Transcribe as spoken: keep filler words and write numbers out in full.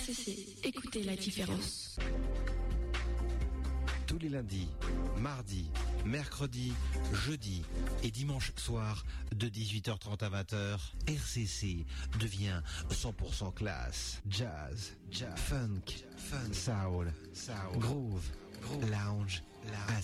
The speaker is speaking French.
C C, écoutez la différence. Tous les lundis, mardis, mercredis, jeudis et dimanche soir de dix-huit heures trente à vingt heures, R C C devient cent pour cent classe, jazz, jazz, funk, fun, soul, soul, groove, groove, lounge, lounge.